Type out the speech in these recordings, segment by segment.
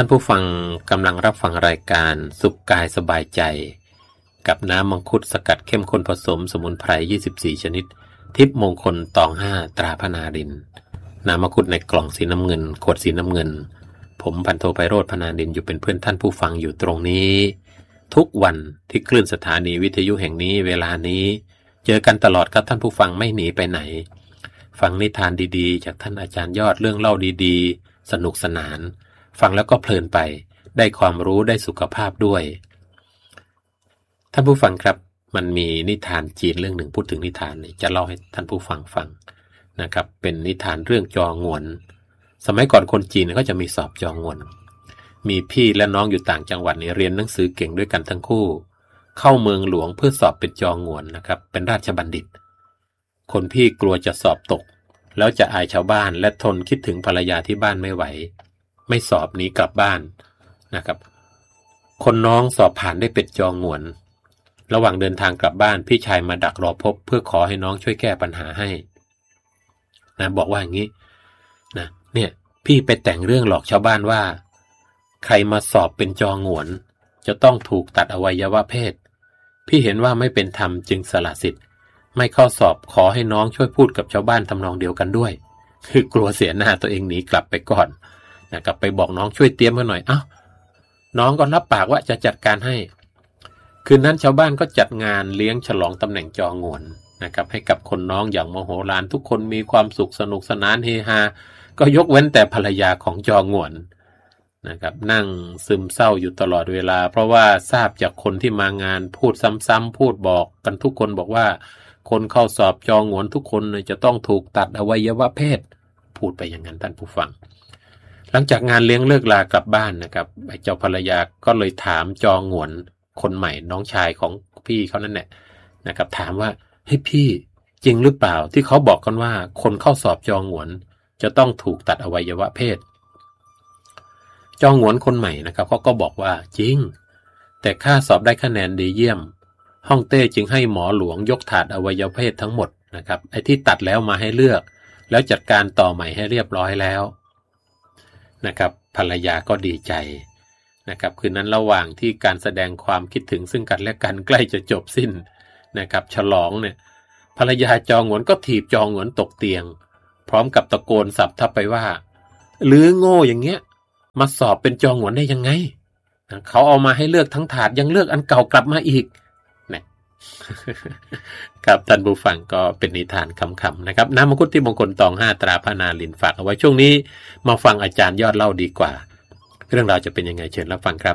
านผู้ฟังกำลังรับฟังรายการสุขกายสบายใจกับน้ำมังคุดสกัดเข้มข้นผสมสมุนไพร24ชนิดทิพย์มงคลตอง5ตราพนารินน้ำมังคุดในกล่องสีน้ำเงินขวดสีน้ำเงินผมพันโทไพโรจน์พนารินอยู่เป็นเพื่อนท่านผู้ฟังอยู่ตรงนี้ทุกวันที่คลื่นสถานีวิทยุแห่งนี้เวลานี้เจอกันตลอดครับท่านผู้ฟังไม่หนีไปไหนฟังนิทานดีๆจากท่านอาจารย์ยอดเรื่องเล่าดีๆสนุกสนานฟังแล้วก็เพลินไปได้ความรู้ได้สุขภาพด้วยท่านผู้ฟังครับมันมีนิทานจีนเรื่องหนึ่งพูดถึงนิทานนี่จะเล่าให้ท่านผู้ฟังฟังนะครับเป็นนิทานเรื่องจองวนสมัยก่อนคนจีนก็จะมีสอบจองวนมีพี่และน้องอยู่ต่างจังหวัดนี่เรียนหนังสือเก่งด้วยกันทั้งคู่เข้าเมืองหลวงเพื่อสอบเป็นจองวนนะครับเป็นราชบัณฑิตคนพี่กลัวจะสอบตกแล้วจะอายชาวบ้านและทนคิดถึงภรรยาที่บ้านไม่ไหวไม่สอบหนีกลับบ้านนะครับคนน้องสอบผ่านได้เป็นจองวนระหว่างเดินทางกลับบ้านพี่ชายมาดักรอพบเพื่อขอให้น้องช่วยแก้ปัญหาให้นะบอกว่าอย่างนี้นะเนี่ยพี่ไปแต่งเรื่องหลอกชาวบ้านว่าใครมาสอบเป็นจองวนจะต้องถูกตัดอวัยวะเพศพี่เห็นว่าไม่เป็นธรรมจึงสละสิทธิ์ไม่เข้าสอบขอให้น้องช่วยพูดกับชาวบ้านทำนองเดียวกันด้วยคือกลัวเสียหน้าตัวเองหนีกลับไปก่อนนะครับไปบอกน้องช่วยเตรียมให้หน่อยน้องก็รับปากว่าจะจัดการให้คืนนั้นชาวบ้านก็จัดงานเลี้ยงฉลองตำแหน่งจองวนนะครับให้กับคนน้องอย่างมโหฬารทุกคนมีความสุขสนุกสนานเฮฮาก็ยกเว้นแต่ภรรยาของจองวนนะครับนั่งซึมเศร้าอยู่ตลอดเวลาเพราะว่าทราบจากคนที่มางานพูดซ้ำๆพูดบอกกันทุกคนบอกว่าคนเข้าสอบจองวนทุกคนจะต้องถูกตัดอวัยวะเพศพูดไปอย่างนั้นท่านผู้ฟังหลังจากงานเลี้ยงเลิกลากลับบ้านนะครับเจ้าภรรยาก็เลยถามจองวนคนใหม่น้องชายของพี่เขานั่นแหละนะครับถามว่าเฮ้ยพี่จริงหรือเปล่าที่เขาบอกกันว่าคนเข้าสอบจองวนจะต้องถูกตัดอวัยวะเพศจองวนคนใหม่นะครับเขาก็บอกว่าจริงแต่ข้าสอบได้คะแนนดีเยี่ยมฮ่องเต้จึงให้หมอหลวงยกถาดอวัยวะเพศทั้งหมดนะครับไอ้ที่ตัดแล้วมาให้เลือกแล้วจัดการต่อใหม่ให้เรียบร้อยแล้วนะครับภรรยาก็ดีใจนะครับคืนนั้นระหว่างที่การแสดงความคิดถึงซึ่งกันและกันใกล้จะจบสิ้นนะครับฉลองเนี่ยภรรยาจองหวนก็ถีบจองหวนตกเตียงพร้อมกับตะโกนสับทับไปว่าหรือโง่อย่างเงี้ยมาสอบเป็นจองหวนได้ยังไงเขาเอามาให้เลือกทั้งถาดยังเลือกอันเก่ากลับมาอีกเนี่ยครับท่านผู้ฟังก็เป็นนิทานคำๆนะครับน้ำมังคุดที่มงคลตอง5ตราพนารินฝากเอาไว้ช่วงนี้มาฟังอาจารย์ยอดเล่าดีกว่าเรื่องราวจะเป็นยังไงเชิญรับฟังครับ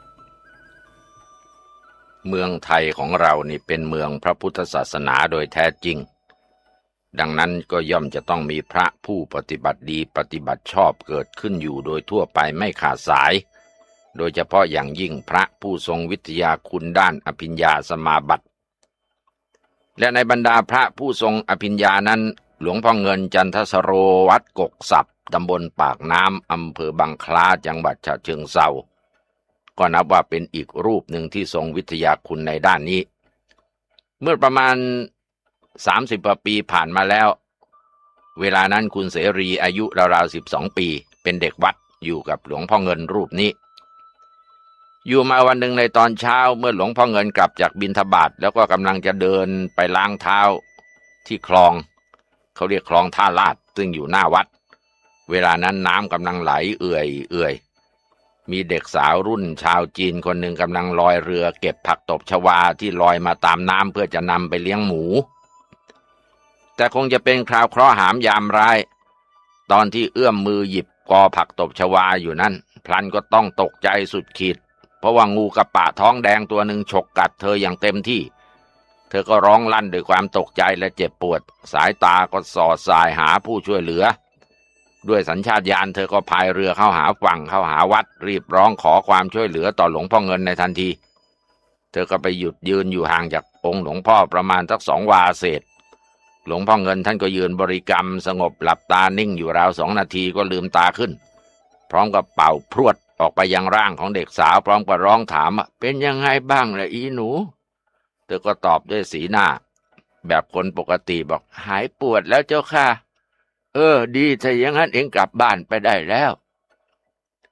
เมืองไทยของเรานี่เป็นเมืองพระพุทธศาสนาโดยแท้จริงดังนั้นก็ย่อมจะต้องมีพระผู้ปฏิบัติดีปฏิบัติชอบเกิดขึ้นอยู่โดยทั่วไปไม่ขาดสายโดยเฉพาะอย่างยิ่งพระผู้ทรงวิทยาคุณด้านอภิญญาสมาบัติและในบรรดาพระผู้ทรงอภิญญานั้นหลวงพ่อเงินจันทสโรวัดกกศัพท์ตำบลปากน้ำอำเภอบางคล้าจังหวัดฉะเชิงเทราก็นับว่าเป็นอีกรูปหนึ่งที่ทรงวิทยาคุณในด้านนี้เมื่อประมาณ30 กว่าปีผ่านมาแล้วเวลานั้นคุณเสรีอายุราวๆ12 ปีเป็นเด็กวัดอยู่กับหลวงพ่อเงินรูปนี้อยู่มาวันหนึ่งในตอนเช้าเมื่อหลวงพ่อเงินกลับจากบิณฑบาตแล้วก็กำลังจะเดินไปล้างเท้าที่คลองเขาเรียกคลองท่าลาดซึ่งอยู่หน้าวัดเวลานั้นน้ำกำลังไหลเอื่อยมีเด็กสาวรุ่นชาวจีนคนหนึ่งกำลังลอยเรือเก็บผักตบชวาที่ลอยมาตามน้ำเพื่อจะนำไปเลี้ยงหมูแต่คงจะเป็นคราวเคราะห์หามยามร้ายตอนที่เอื้อมมือหยิบกอผักตบชวาอยู่นั้นพลันก็ต้องตกใจสุดขีดเพราะว่างูกระปะท้องแดงตัวหนึ่งฉกกัดเธออย่างเต็มที่เธอก็ร้องลั่นด้วยความตกใจและเจ็บปวดสายตาก็สอดสายหาผู้ช่วยเหลือด้วยสัญชาตญาณเธอก็พายเรือเข้าหาฝั่งเข้าหาวัดรีบร้องขอความช่วยเหลือต่อหลวงพ่อเงินในทันทีเธอก็ไปหยุดยืนอยู่ห่างจากองค์หลวงพ่อประมาณสัก2 วาเศษหลวงพ่อเงินท่านก็ยืนบริกรรมสงบหลับตานิ่งอยู่ราว2 นาทีก็ลืมตาขึ้นพร้อมกับเป่าพรวดออกไปยังร่างของเด็กสาวพร้อมกับร้องถามเป็นยังไงบ้างล่ะอีหนูเธอก็ตอบด้วยสีหน้าแบบคนปกติบอกหายปวดแล้วเจ้าค่ะดีถ้าอย่างนั้นเองกลับบ้านไปได้แล้ว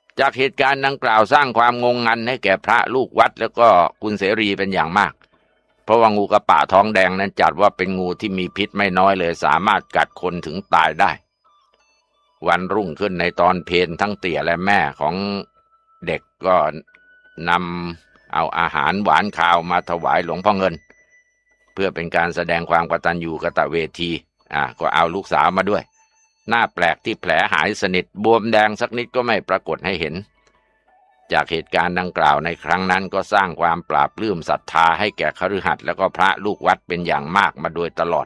จากเหตุการณ์ดังกล่าวสร้างความงงงันให้แก่พระลูกวัดแล้วก็คุณเสรีเป็นอย่างมากเพราะว่างูกระปะท้องแดงนั้นจัดว่าเป็นงูที่มีพิษไม่น้อยเลยสามารถกัดคนถึงตายได้วันรุ่งขึ้นในตอนเพลทั้งเตี่ยและแม่ของเด็กก็นำเอาอาหารหวานคาวมาถวายหลวงพ่อเงินเพื่อเป็นการแสดงความกตัญญูกตเวทีก็เอาลูกสาวมาด้วยหน้าแปลกที่แผลหายสนิทบวมแดงสักนิดก็ไม่ปรากฏให้เห็นจากเหตุการณ์ดังกล่าวในครั้งนั้นก็สร้างความปราบปลื้มศรัทธาให้แก่คฤหัสถ์แล้วก็พระลูกวัดเป็นอย่างมากมาโดยตลอด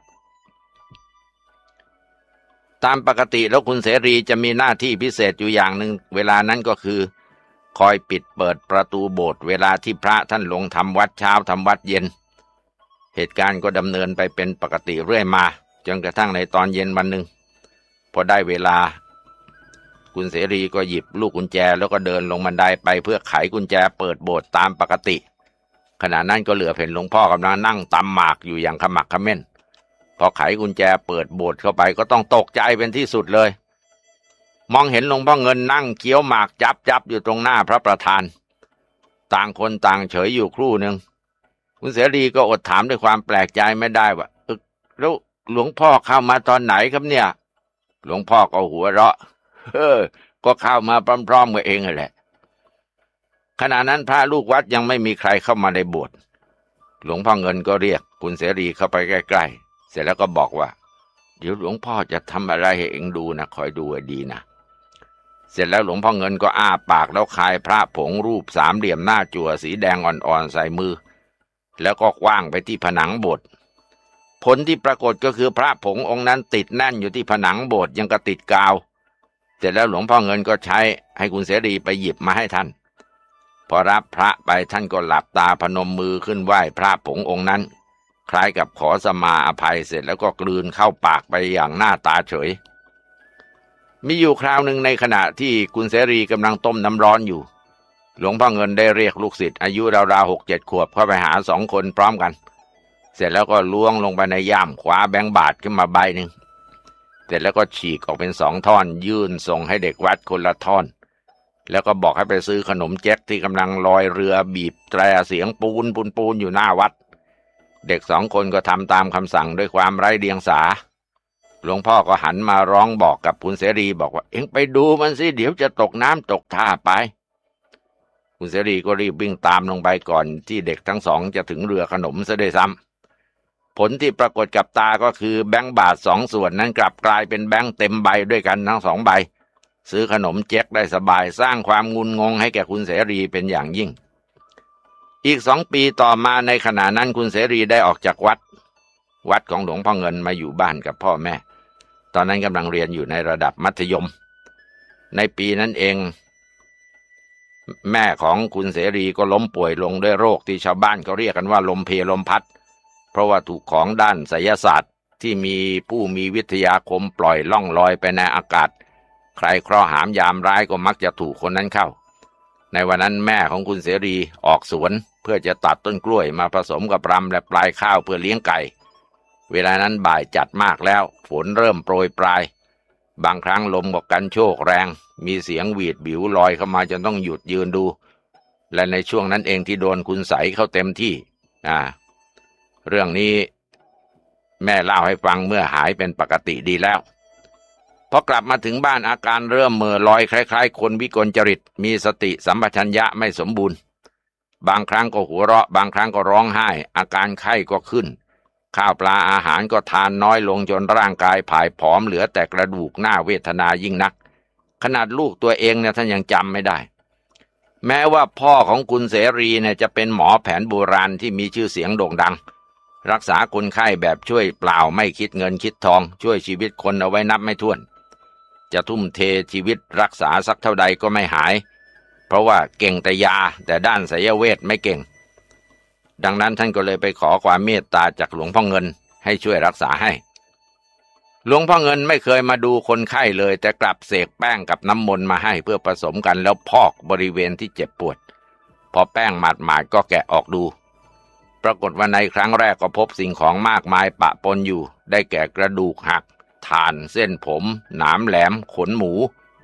ตามปกติแล้วคุณเสรีจะมีหน้าที่พิเศษอยู่อย่างหนึ่งเวลานั้นก็คือคอยปิดเปิดประตูโบสถ์เวลาที่พระท่านลงทำวัดเช้าทำวัดเย็นเหตุการณ์ก็ดำเนินไปเป็นปกติเรื่อยมาจนกระทั่งในตอนเย็นวันหนึ่งพอได้เวลาคุณเสรีก็หยิบลูกกุญแจแล้วก็เดินลงบันไดไปเพื่อไขกุญแจเปิดโบสถ์ตามปกติขณะนั้นก็เหลือเห็นหลวงพ่อกำลังนั่งตำหมากอยู่อย่างขมักเขม้นพอไขกุญแจเปิดโบสถ์เข้าไปก็ต้องตกใจเป็นที่สุดเลยมองเห็นหลวงพ่อเงินนั่งเคี้ยวหมากจับอยู่ตรงหน้าพระประธานต่างคนต่างเฉยอยู่ครู่หนึ่งคุณเสรีก็อดถามด้วยความแปลกใจไม่ได้ว่าแล้วหลวงพ่อเข้ามาตอนไหนครับเนี่ยหลวงพ่อก็หัวเราะก็เข้ามาพร้อมๆกับเองแหละขณะนั้นพระลูกวัดยังไม่มีใครเข้ามาในโบสถ์หลวงพ่อเงินก็เรียกคุณเสรีเข้าไปใกล้ๆเสร็จแล้วก็บอกว่าเดี๋ยวหลวงพ่อจะทำอะไรให้เองดูนะคอยดูให้ดีนะเสร็จแล้วหลวงพ่อเงินก็อ้าปากแล้วคายพระผงรูปสามเหลี่ยมหน้าจั่วสีแดงอ่อนๆใส่มือแล้วก็คว้างไปที่ผนังโบสถ์ผลที่ปรากฏก็คือพระผงองค์นั้นติดแน่นอยู่ที่ผนังโบสถ์ยังกระติดกาวเสร็จแล้วหลวงพ่อเงินก็ใช้ให้คุณเสรีไปหยิบมาให้ท่านพอรับพระไปท่านก็หลับตาพนมมือขึ้นไหว้พระผงองค์นั้นคล้ายกับขอสมาอภัยเสร็จแล้วก็กลืนเข้าปากไปอย่างหน้าตาเฉยมีอยู่คราวหนึ่งในขณะที่คุณเสรีกำลังต้มน้ำร้อนอยู่หลวงพ่อเงินได้เรียกลูกศิษย์อายุราวๆ 6-7 ขวบเข้าไปหา2 คนพร้อมกันเสร็จแล้วก็ล้วงลงไปในย่ามคว้าแบงค์บาทขึ้นมาใบหนึ่งเสร็จแล้วก็ฉีกออกเป็น2 ท่อนยื่นส่งให้เด็กวัดคนละท่อนแล้วก็บอกให้ไปซื้อขนมแจ็คที่กำลังลอยเรือบีบแตรเสียงปูนอยู่หน้าวัดเด็ก2 คนก็ทำตามคำสั่งด้วยความไร้เดียงสาหลวงพ่อก็หันมาร้องบอกกับคุณเสรีบอกว่าเอ็งไปดูมันสิเดี๋ยวจะตกน้ำตกท่าไปคุณเสรีก็รีบวิ่งตามลงไปก่อนที่เด็กทั้ง2จะถึงเรือขนมซะด้วยซ้ำผลที่ปรากฏกับตาก็คือแบงค์บาท2 ส่วนนั้นกลับกลายเป็นแบงค์เต็มใบด้วยกันทั้ง2 ใบซื้อขนมแจ็คได้สบายสร้างความงุนงงให้แก่คุณเสรีเป็นอย่างยิ่งอีก2 ปีต่อมาในขณะนั้นคุณเสรีได้ออกจากวัดของหลวงพ่อเงินมาอยู่บ้านกับพ่อแม่ตอนนั้นกำลังเรียนอยู่ในระดับมัธยมในปีนั้นเองแม่ของคุณเสรีก็ล้มป่วยลงด้วยโรคที่ชาวบ้านเขาเรียกกันว่าลมเพลมพัดเพราะว่าถูกของด้านไสยศาสตร์ที่มีผู้มีวิทยาคมปล่อยล่องลอยไปในอากาศใครเคราะห์หามยามร้ายก็มักจะถูกคนนั้นเข้าในวันนั้นแม่ของคุณเสรีออกสวนเพื่อจะตัดต้นกล้วยมาผสมกับรำและปลายข้าวเพื่อเลี้ยงไก่เวลานั้นบ่ายจัดมากแล้วฝนเริ่มโปรยปลายบางครั้งลมก็กันโชกแรงมีเสียงหวีดบิวลอยเข้ามาจนต้องหยุดยืนดูและในช่วงนั้นเองที่โดนคุณใสเข้าเต็มที่เรื่องนี้แม่เล่าให้ฟังเมื่อหายเป็นปกติดีแล้วพอกลับมาถึงบ้านอาการเริ่มเหม่อลอยคล้ายๆคนวิกลจริตมีสติสัมปชัญญะไม่สมบูรณ์บางครั้งก็หัวเราะบางครั้งก็ร้องไห้อาการไข้ก็ขึ้นข้าวปลาอาหารก็ทานน้อยลงจนร่างกายผายผอมเหลือแต่กระดูกหน้าเวทนายิ่งนักขนาดลูกตัวเองเนี่ยท่านยังจำไม่ได้แม้ว่าพ่อของคุณเสรีเนี่ยจะเป็นหมอแผนโบราณที่มีชื่อเสียงโด่งดังรักษาคนไข้แบบช่วยเปล่าไม่คิดเงินคิดทองช่วยชีวิตคนเอาไว้นับไม่ถ้วนจะทุ่มเทชีวิตรักษาสักเท่าใดก็ไม่หายเพราะว่าเก่งแต่ยาแต่ด้านไสยเวทไม่เก่งดังนั้นท่านก็เลยไปขอความเมตตาจากหลวงพ่อเงินให้ช่วยรักษาให้หลวงพ่อเงินไม่เคยมาดูคนไข้เลยแต่กลับเสกแป้งกับน้ำมนต์มาให้เพื่อผสมกันแล้วพอกบริเวณที่เจ็บปวดพอแป้งหมาดๆก็แกะออกดูปรากฏว่าในครั้งแรกก็พบสิ่งของมากมายปะปนอยู่ได้แก่กระดูกหักถ่านเส้นผมหนามแหลมขนหมู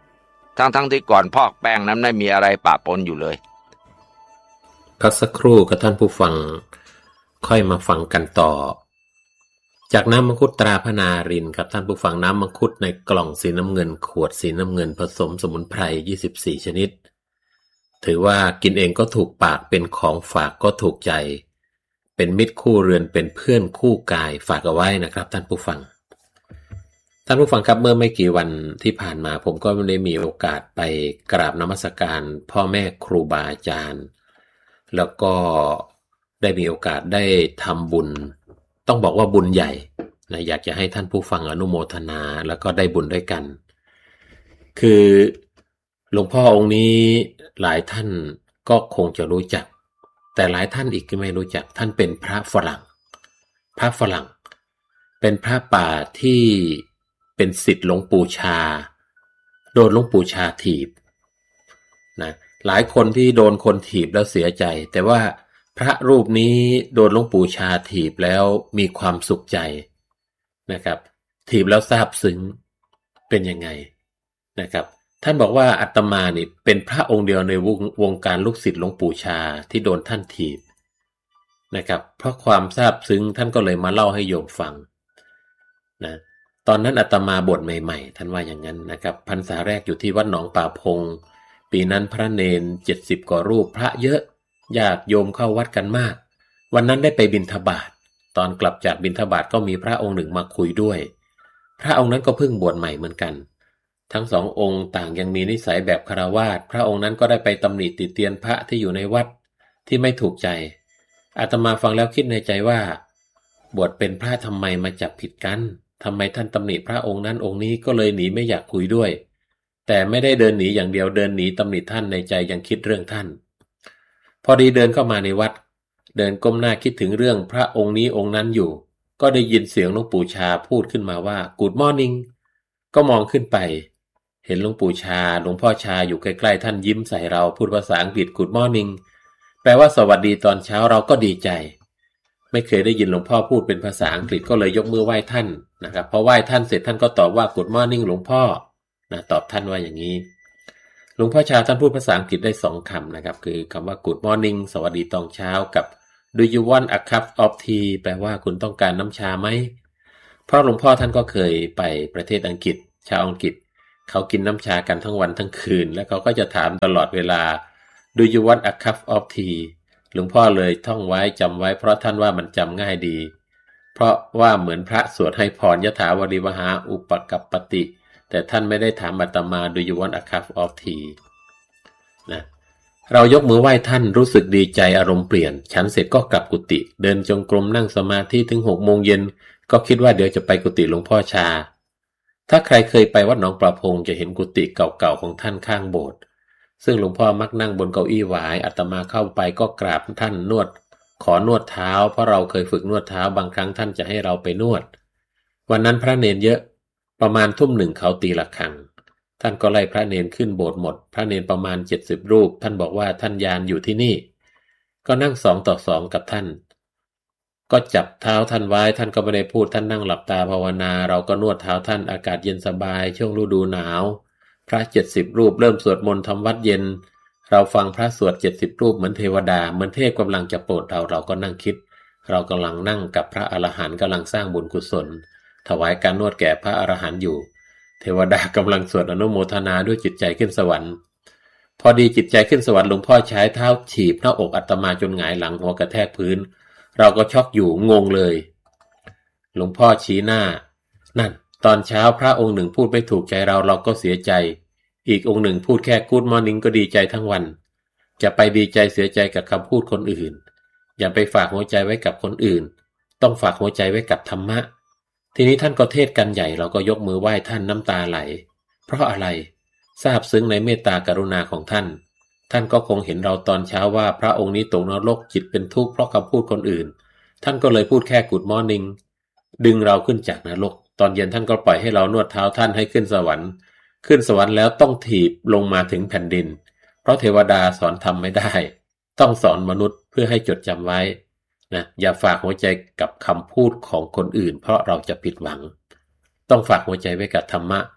ทั้งที่ก่อนพอกแป้งนั้นไม่มีอะไรปะปนอยู่เลยพักสักครู่กับท่านผู้ฟังค่อยมาฟังกันต่อจากน้ำมังคุดตราพนารินครับท่านผู้ฟังน้ำมังคุดในกล่องสีน้ำเงินขวดสีน้ำเงินผสมสมุนไพร24ชนิดถือว่ากินเองก็ถูกปากเป็นของฝากก็ถูกใจเป็นมิตรคู่เรือนเป็นเพื่อนคู่กายฝากเอาไว้นะครับท่านผู้ฟังครับเมื่อไม่กี่วันที่ผ่านมาผมก็ได้มีโอกาสไปกราบนมัสการพ่อแม่ครูบาอาจารย์แล้วก็ได้มีโอกาสได้ทำบุญต้องบอกว่าบุญใหญ่นะอยากจะให้ท่านผู้ฟังอนุโมทนาแล้วก็ได้บุญด้วยกันคือหลวงพ่อองค์นี้หลายท่านก็คงจะรู้จักแต่หลายท่านอีกก็ไม่รู้จักท่านเป็นพระฝรั่งเป็นพระป่าที่เป็นศิษย์หลวงปู่ชาโดนหลวงปู่ชาถีบนะหลายคนที่โดนคนถีบแล้วเสียใจแต่ว่าพระรูปนี้โดนหลวงปู่ชาถีบแล้วมีความสุขใจนะครับถีบแล้วซาบซึ้งเป็นยังไงนะครับท่านบอกว่าอาตมานี่เป็นพระองค์เดียวในวงการลูกศิษย์หลวงปู่ชาที่โดนท่านถีบนะครับเพราะความซาบซึ้งท่านก็เลยมาเล่าให้โยมฟังนะตอนนั้นอาตมาบวชใหม่ๆท่านว่าอย่างนั้นนะครับพรรษาแรกอยู่ที่วัดหนองป่าพงปีนั้นพระเนน70กว่ารูปพระเยอะญาติโยมเข้าวัดกันมากวันนั้นได้ไปบิณฑบาตตอนกลับจากบิณฑบาตก็มีพระองค์หนึ่งมาคุยด้วยพระองค์นั้นก็เพิ่งบวชใหม่เหมือนกันทั้งสององค์ต่างยังมีนิสัยแบบฆราวาสพระองค์นั้นก็ได้ไปตำหนิติเตียนพระที่อยู่ในวัดที่ไม่ถูกใจอาตมาฟังแล้วคิดในใจว่าบวชเป็นพระทำไมมาจับผิดกันทำไมท่านตำหนิพระองค์นั้นองค์นี้ก็เลยหนีไม่อยากคุยด้วยแต่ไม่ได้เดินหนีอย่างเดียวเดินหนีตำหนิท่านในใจยังคิดเรื่องท่านพอดีเดินเข้ามาในวัดเดินก้มหน้าคิดถึงเรื่องพระองค์นี้องค์นั้นอยู่ก็ได้ยินเสียงหลวงปู่ชาพูดขึ้นมาว่า Good morning ก็มองขึ้นไปเห็นหลวงปู่ชาหลวงพ่อชาอยู่ใกล้ๆท่านยิ้มใส่เราพูดภาษาอังกฤษ Good morning แปลว่าสวัสดีตอนเช้าเราก็ดีใจไม่เคยได้ยินหลวงพ่อพูดเป็นภาษาอังกฤษก็เลยยกมือไหว้ท่านนะครับพอไหว้ท่านเสร็จท่านก็ตอบว่า Good morning หลวงพ่อนะตอบท่านว่าอย่างนี้หลวงพ่อชาท่านพูดภาษาอังกฤษได้2คำนะครับคือคำว่า Good morning สวัสดีตอนเช้ากับ Do you want a cup of tea แปลว่าคุณต้องการน้ำชาไหมเพราะหลวงพ่อท่านก็เคยไปประเทศอังกฤษชาวอังกฤษเขากินน้ำชากันทั้งวันทั้งคืนและเขาก็จะถามตลอดเวลา Do you want a cup of tea หลวงพ่อเลยท่องไว้จำไว้เพราะท่านว่ามันจำง่ายดีเพราะว่าเหมือนพระสวดให้พรยถาวริวหาอุปกัปปติแต่ท่านไม่ได้ถามอาตมา Do you want a cup of tea นะเรายกมือไหว้ท่านรู้สึกดีใจอารมณ์เปลี่ยนฉันเสร็จก็กลับกุฏิเดินจงกรมนั่งสมาธิถึง6 โมงเย็นก็คิดว่าเดี๋ยวจะไปกุฏิหลวงพ่อชาถ้าใครเคยไปวัดหนองปลาพงจะเห็นกุฏิเก่าๆของท่านข้างโบสถ์ซึ่งหลวงพ่อมักนั่งบนเก้าอี้หวายอาตมาเข้าไปก็กราบท่านขอนวดเท้าเพราะเราเคยฝึกนวดเท้าบางครั้งท่านจะให้เราไปนวดวันนั้นพระเนรเยอะประมาณ 1:00 เขาตีระฆังท่านก็ไล่พระเนรขึ้นโบสถ์หมดพระเนรประมาณ70 รูปท่านบอกว่าท่านยานอยู่ที่นี่ก็นั่ง2 ต่อ 2กับท่านก็จับเท้าท่านไว้ท่านก็ไม่ได้พูดท่านนั่งหลับตาภาวนาเราก็นวดเท้าท่านอากาศเย็นสบายช่วงฤดูหนาวพระ70 รูปเริ่มสวดมนต์ทำวัดเย็นเราฟังพระสวด70 รูปเหมือนเทวดาเหมือนเทพกำลังจะโปรดเราก็นั่งคิดเรากำลังนั่งกับพระอรหันต์กำลังสร้างบุญกุศลถวายการนวดแก่พระอรหันต์อยู่เทวดากำลังสวดอนุโมทนาด้วยจิตใจขึ้นสวรรค์พอดีจิตใจขึ้นสวรรค์หลวงพ่อใช้เท้าถีบหน้าอกอาตมาจนหงายหลังหัวกระแทกพื้นเราก็ช็อกอยู่งงเลยหลวงพ่อชี้หน้านั่นตอนเช้าพระองค์หนึ่งพูดไม่ถูกใจเราก็เสียใจอีกองค์หนึ่งพูดแค่กู๊ดมอร์นิ่งก็ดีใจทั้งวันจะไปดีใจเสียใจกับคำพูดคนอื่นอย่าไปฝากหัวใจไว้กับคนอื่นต้องฝากหัวใจไว้กับธรรมะทีนี้ท่านก็เทศกันใหญ่เราก็ยกมือไหว้ท่านน้ำตาไหลเพราะอะไรทราบซึ้งในเมตตากรุณาของท่านท่านก็คงเห็นเราตอนเช้าว่าพระองค์นี้ตกนรกจิตเป็นทุกข์เพราะคำพูดคนอื่นท่านก็เลยพูดแค่กู๊ดมอร์นิ่งดึงเราขึ้นจากนรกตอนเย็นท่านก็ปล่อยให้เรานวดเท้าท่านให้ขึ้นสวรรค์แล้วต้องถีบลงมาถึงแผ่นดินเพราะเทวดาสอนธรรมไม่ได้ต้องสอนมนุษย์เพื่อให้จดจำไว้นะอย่าฝากหัวใจกับคำพูดของคนอื่นเพราะเราจะผิดหวังต้องฝากหัวใจไว้กับธรรมะ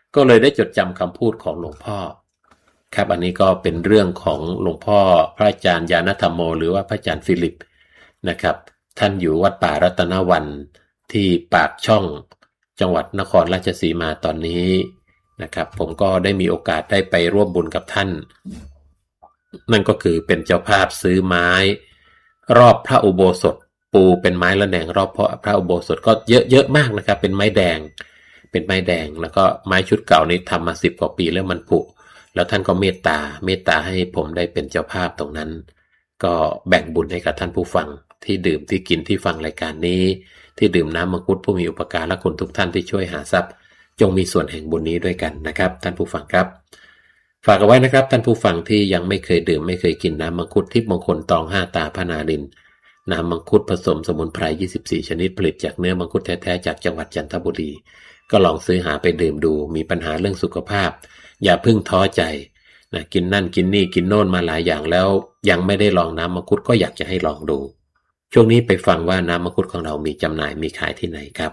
ก็เลยได้จดจำคำพูดของหลวงพ่อครับอันนี้ก็เป็นเรื่องของหลวงพ่อพระอาจารย์ญาณธรรมโมหรือว่าพระอาจารย์ฟิลิปนะครับท่านอยู่วัดป่ารัตนวันที่ปากช่องจังหวัดนครราชสีมาตอนนี้นะครับผมก็ได้มีโอกาสได้ไปร่วมบุญกับท่านนั่นก็คือเป็นเจ้าภาพซื้อไม้รอบพระอุโบสถปูเป็นไม้ระแนงรอบพระอุโบสถก็เยอะมากนะครับเป็นไม้แดงแล้วก็ไม้ชุดเก่านี้ทำมา10 กว่าปีแล้วมันผุแล้วท่านก็เมตตาให้ผมได้เป็นเจ้าภาพตรงนั้นก็แบ่งบุญให้กับท่านผู้ฟังที่ดื่มที่กินที่ฟังรายการนี้ที่ดื่มน้ำมังคุดผู้มีอุปการะคุณทุกท่านที่ช่วยหาทรัพย์จงมีส่วนแห่งบุญนี้ด้วยกันนะครับท่านผู้ฟังครับฝากเอาไว้นะครับท่านผู้ฟังที่ยังไม่เคยดื่มไม่เคยกินน้ำมังคุดทิพย์มงคลตอง5ตาพนารินน้ำมังคุดผสมสมุนไพร24ชนิดผลิตจากเนื้อมังคุดแท้ๆจากจังหวัดจันทบุรีก็ลองซื้อหาไปดื่มดูมีปัญหาเรื่องสุขภาพอย่าเพิ่งท้อใจนะกินนั่นกินนี่กินโน่นมาหลายอย่างแล้วยังไม่ได้ลองน้ำมังคุดก็อยากจะให้ลองดูช่วงนี้ไปฟังว่าน้ำมังคุดของเรามีจำหน่ายมีขายที่ไหนครับ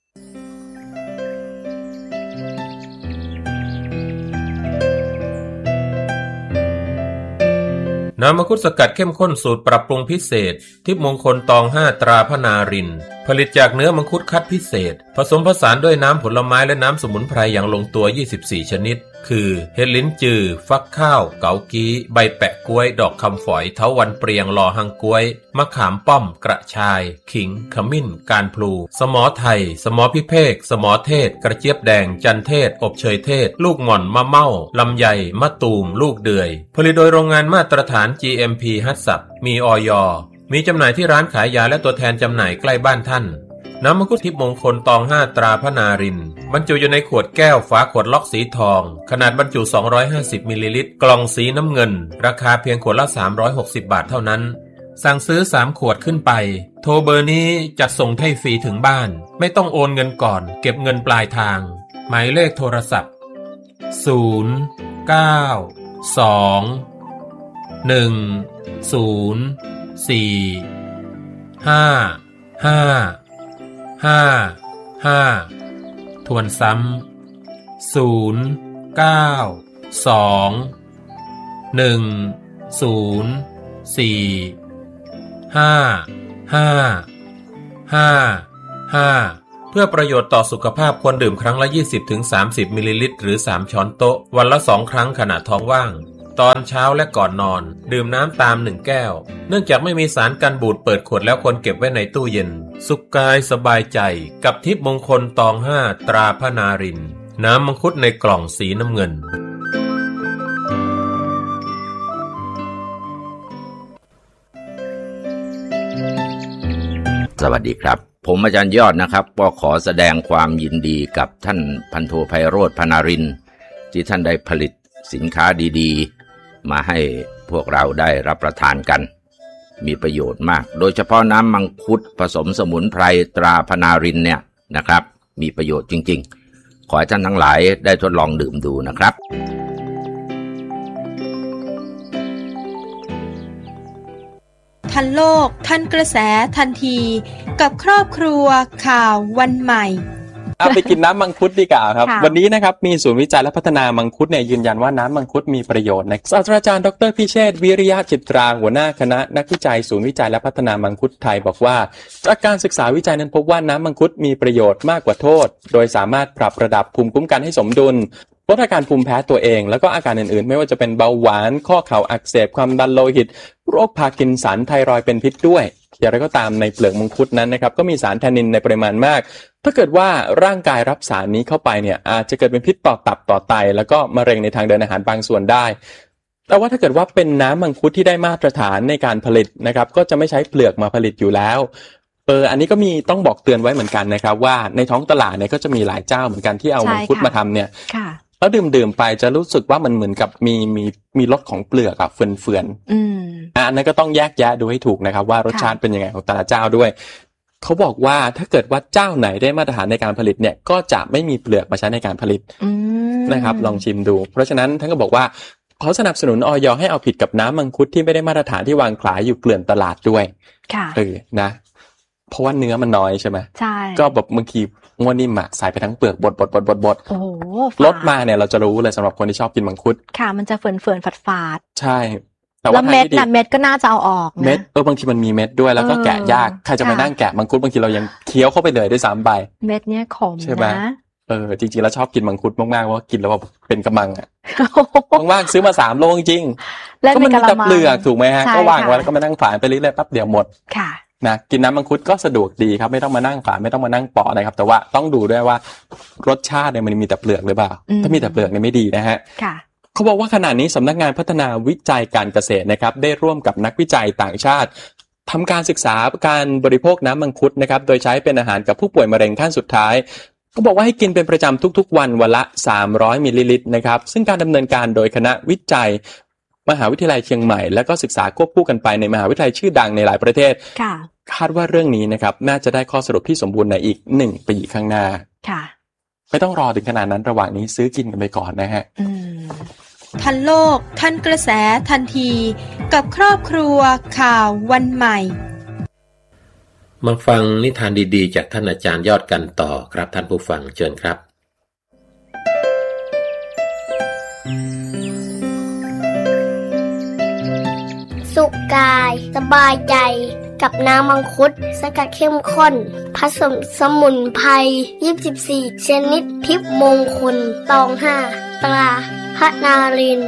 น้ำมังคุดสกัดเข้มข้นสูตรปรับปรุงพิเศษทิพย์มงคลตอง5ตราพนารินผลิตจากเนื้อมังคุดคัดพิเศษผสมผสานด้วยน้ำผลไม้และน้ำสมุนไพรอย่างลงตัว24ชนิดคือเห็ดลิ้นจือฟักข้าวเกากี้ใบแปะกล้วยดอกคำฝอยเถาวัลย์เปรียงลอหังกล้วยมะขามป้อมกระชายขิงขมิ้นการพลูสมอไทยสมอพิเภกสมอเทศกระเจี๊ยบแดงจันเทศอบเชยเทศลูกหม่อนมะเม่าลำไยมะตูมลูกเดือยผลิตโดยโรงงานมาตรฐาน GMP ฮัตสับมีอย.มีจำหน่ายที่ร้านขายยาและตัวแทนจำหน่ายใกล้บ้านท่านน้ำมังคุดทิพย์มงคลตอง5ตราพนารินบรรจุอยู่ในขวดแก้วฝาขวดล็อกสีทองขนาดบรรจุ250มิลลิลิตรกล่องสีน้ำเงินราคาเพียงขวดละ360บาทเท่านั้นสั่งซื้อ3ขวดขึ้นไปโทรเบอร์นี้จัดส่งให้ฟรีถึงบ้านไม่ต้องโอนเงินก่อนเก็บเงินปลายทางหมายเลขโทรศัพท์0 9 2 1 0 4 5 5 5 ทวนซ้ำ0 9 2 1 0 4 5 5 5 เพื่อประโยชน์ต่อสุขภาพควรดื่มครั้งละ 20-30 มิลลิลิตรหรือ3ช้อนโต๊ะวันละ2ครั้งขณะท้องว่างตอนเช้าและก่อนนอนดื่มน้ำตาม1แก้วเนื่องจากไม่มีสารกันบูดเปิดขวดแล้วควรเก็บไว้ในตู้เย็นสุขกายสบายใจกับทิพย์มงคลตอง5ตราพนารินน้ำมังคุดในกล่องสีน้ำเงินสวัสดีครับผมอาจารย์ยอดนะครับก็ขอแสดงความยินดีกับท่านพันโทไพโรจน์พนารินที่ท่านได้ผลิตสินค้าดีๆมาให้พวกเราได้รับประทานกันมีประโยชน์มากโดยเฉพาะน้ำมังคุดผสมสมุนไพรตราพนารินเนี่ยนะครับมีประโยชน์จริงๆขอให้ท่านทั้งหลายได้ทดลองดื่มดูนะครับทันโลกทันกระแสทันทีกับครอบครัวข่าววันใหม่ไปกินน้ำมังคุดดีกว่าครับวันนี้นะครับมีศูนย์วิจัยและพัฒนามังคุดเนี่ยยืนยันว่าน้ำมังคุดมีประโยชน์นะศาสตราจารย์ดร.พิเชษฐ์วิริยะจิตราหัวหน้าคณะนักวิจัยศูนย์วิจัยและพัฒนามังคุดไทยบอกว่าจากการศึกษาวิจัยนั้นพบว่าน้ำมังคุดมีประโยชน์มากกว่าโทษโดยสามารถปรับระดับภูมิคุ้มกันให้สมดุลลดอาการภูมิแพ้ตัวเองแล้วก็อาการอื่นๆไม่ว่าจะเป็นเบาหวานข้อเข่าอักเสบความดันโลหิตโรคพาร์กินสันไทรอยด์เป็นพิษด้วยอย่างไรก็ตามในเปลือกมังคุดนั้นนะครับก็มีสารแทนนินในปริมาณมากถ้าเกิดว่าร่างกายรับสารนี้เข้าไปเนี่ยอาจจะเกิดเป็นพิษต่อตับต่อไตแล้วก็มะเร็งในทางเดินอาหารบางส่วนได้แต่ว่าถ้าเกิดว่าเป็นน้ำมังคุดที่ได้มาตรฐานในการผลิตนะครับก็จะไม่ใช้เปลือกมาผลิตอยู่แล้วอันนี้ก็มีต้องบอกเตือนไว้เหมือนกันนะครับว่าในท้องตลาดเนี่ยก็จะมีหลายเจ้าเหมือนกันที่เอามังคุดมาทำเนี่ยแล้วดื่มไปจะรู้สึกว่ามันเหมือนกับมีรสของเปลือกอะเฟื่อนๆอันนั้นก็ต้องแยกแยะดูให้ถูกนะครับว่ารสชาติเป็นยังไงของแต่ละเจ้าด้วยเขาบอกว่าถ้าเกิดว่าเจ้าไหนได้มาตรฐานในการผลิตเนี่ยก็จะไม่มีเปลือกมาใช้ในการผลิตนะครับลองชิมดูเพราะฉะนั้นท่านก็บอกว่าเขาสนับสนุนอย.ให้เอาผิดกับน้ำมังคุดที่ไม่ได้มาตรฐานที่วางขายอยู่เกลื่อนตลาดด้วยนะเพราะว่าเนื้อมันน้อยใช่ไหมใช่ก็แบบบางทีง่วนนิ่มอะใส่ไปทั้งเปลือกบดโอ้โหรสมาเนี่ยเราจะรู้เลยสำหรับคนที่ชอบกินมังคุดค่ะมันจะเฟื่อนๆฝาดๆใช่แต่ว่าเม็ดน่ะเม็ดก็น่าจะเอาออกนะเม็ดบางทีมันมีเม็ดด้วยแล้วก็แกะยากใครจะมานั่งแกะมังคุดบางทีเรายังเคี้ยวเข้าไปเลยด้วยซ้ำไปเม็ดเนี้ยขมใช่ไหมจริงๆแล้วชอบกินมังคุดมากๆเพราะกินแล้วแบบเป็นกำมังอ่ะว่างๆซื้อมา3 โลจริงๆก็มันมีแต่เปลือกถูกไหมฮะก็วางไว้แล้วก็มานั่งฝานไปเรื่อยๆแป๊บเดียวหมดค่ะนะกินน้ำมังคุดก็สะดวกดีครับไม่ต้องมานั่งฝานไม่ต้องมานั่งปอกนะครับแต่ว่าต้องดูด้วยว่ารสชาติเนี่ยมันมีแต่เปลือกหรือเปล่าถ้ามีแต่เปลือกเนี่ยไม่ดีนะฮะเขาบอกว่าขณะนี้สำนักงานพัฒนาวิจัยการเกษตรนะครับได้ร่วมกับนักวิจัยต่างชาติทำการศึกษาการบริโภคน้ำมังคุดนะครับโดยใช้เป็นอาหารกับผู้ป่วยมะเร็งขั้นสุดท้ายก็บอกว่าให้กินเป็นประจำทุกๆวันวันละ300 มิลลิลิตรนะครับซึ่งการดำเนินการโดยคณะวิจัยมหาวิทยาลัยเชียงใหม่และก็ศึกษาควบคู่กันไปในมหาวิทยาลัยชื่อดังในหลายประเทศคาดว่าเรื่องนี้นะครับน่าจะได้ข้อสรุปที่สมบูรณ์ในอีก1 ปีข้างหน้าไม่ต้องรอถึงขนาดนั้นระหว่างนี้ซื้อกินกันไปก่อนนะฮะทันโลกทันกระแสทันทีกับครอบครัวข่าววันใหม่มาฟังนิทานดีๆจากท่านอาจารย์ยอดกันต่อครับท่านผู้ฟังเชิญครับสุขกายสบายใจกับน้ำมังคุดสกัดเข้มข้นผสมสมุนไพร24 ชนิดทิพย์มงคลตอง5ตราพระนาริน